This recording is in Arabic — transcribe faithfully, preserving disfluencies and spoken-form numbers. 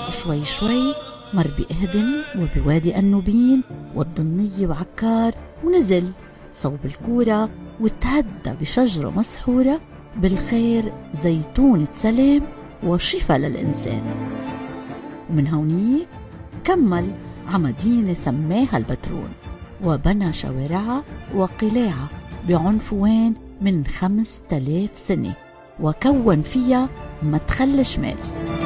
وشوي شوي مر بإهدم وبوادي النوبين والضنية وعكار، ونزل صوب الكورة وتهدى بشجرة مسحورة بالخير زيتونة سلام وشفاء للإنسان. ومن هونيك كمل عمدينة سماها البترون، وبنى شوارعها وقلاعها بعنفوان من خمس تلاف سنة، وكون فيها مدخل الشمال.